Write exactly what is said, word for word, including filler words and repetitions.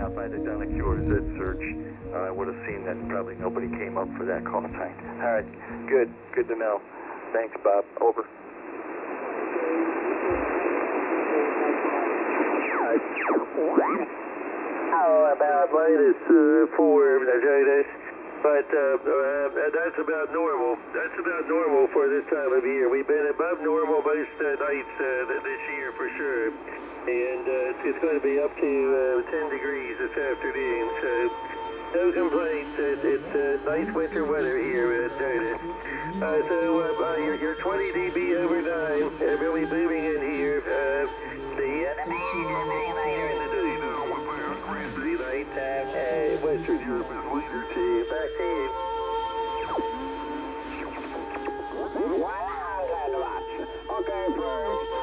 Now, if I'd have done a Q R Z search, uh, I would have seen that probably nobody came up for that call sign. All right, good, good to know. Thanks, Bob. Over. How about minus uh, four, Jonas? But uh, uh, that's about normal. That's about normal for this time of year. We've been above normal most uh, nights uh, this year for sure. And uh, it's going to be up to uh, ten degrees this afternoon. So no complaints. It's, it's uh, nice winter weather here, uh, Jonas. Uh, so uh, you're, you're twenty D B over nine. Uh, really moving in here. Uh, the uh, Hey, Western Europe is leader team. Back to you. one hundred watts. Okay, first.